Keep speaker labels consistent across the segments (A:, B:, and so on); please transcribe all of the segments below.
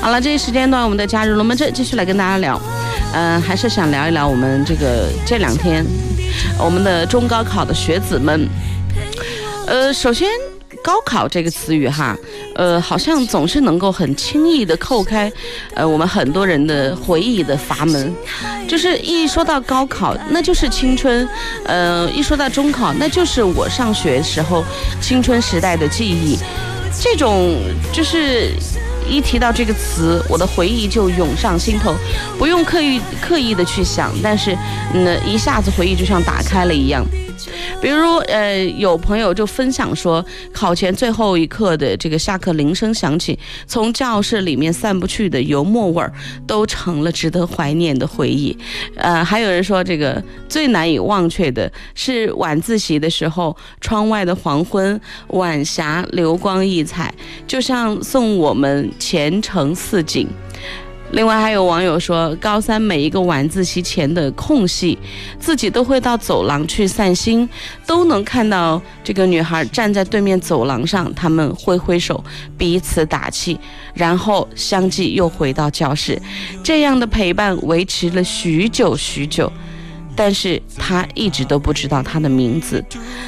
A: 好了，这一时间段我们的假日龙门阵继续来跟大家聊，还是想聊一聊我们这两天我们的中高考的学子们。首先高考这个词语哈，好像总是能够很轻易的扣开我们很多人的回忆的阀门，就是一说到高考那就是青春，一说到中考那就是我上学时候青春时代的记忆，这种就是一提到这个词，我的回忆就涌上心头，不用刻意的去想，但是一下子回忆就像打开了一样。比如有朋友就分享说，考前最后一刻的这个下课铃声响起，从教室里面散不去的油墨味儿都成了值得怀念的回忆。还有人说，这个最难以忘却的是晚自习的时候，窗外的黄昏晚霞流光溢彩，就像送我们前程似锦。另外还有网友说，高三每一个晚自习前的空隙，自己都会到走廊去散心，都能看到这个女孩站在对面走廊上，他们挥挥手彼此打气，然后相继又回到教室，这样的陪伴维持了许久许久，但是他一直都不知道她的名字。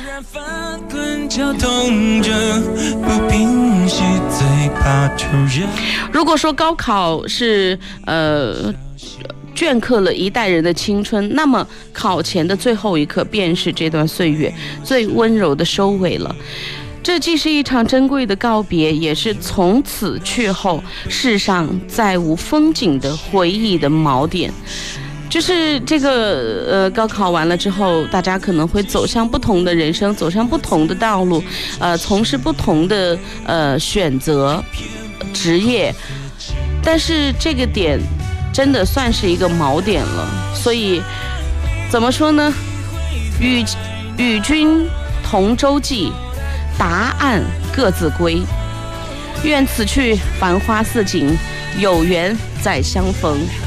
A: 如果说高考是镌刻了一代人的青春，那么考前的最后一刻便是这段岁月最温柔的收尾了。这既是一场珍贵的告别，也是从此去后世上再无风景的回忆的锚点。就是这个高考完了之后，大家可能会走向不同的人生，走向不同的道路，从事不同的选择职业，但是这个点真的算是一个锚点了。所以怎么说呢，与君同舟际，答案各自归，愿此去繁花似锦，有缘再相逢。